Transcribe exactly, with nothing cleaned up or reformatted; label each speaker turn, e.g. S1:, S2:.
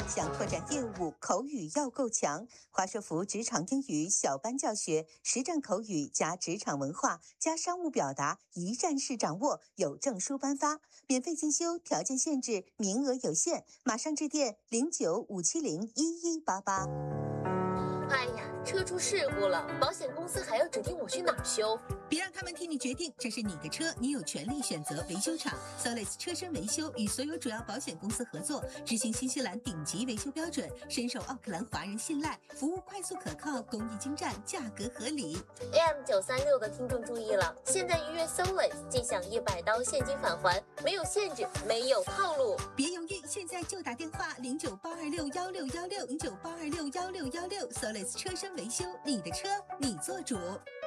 S1: 想拓展业务，口语要够强。华硕福职场英语小班教学，实战口语加职场文化加商务表达，一站式掌握，有证书颁发，免费进修，条件限制，名额有限，马上致电零九五七零一一八八。
S2: 哎呀，车出事故了，保险公司还要指定我去哪儿修？
S3: 别让他们替你决定，这是你的车，你有权利选择维修厂。Solis 车身维修与所有主要保险公司合作，执行新西兰顶级维修标准，深受奥克兰华人信赖，服务快速可靠，工艺精湛，价格合理。
S2: A M 九三六的听众注意了，现在预约 Solis 即享一百刀现金返还，没有限制，没有套路。
S3: 别犹豫，现在就打电话零九八二六幺六幺六零九八二六幺六幺六 Solis 车身维修，你的车你做主。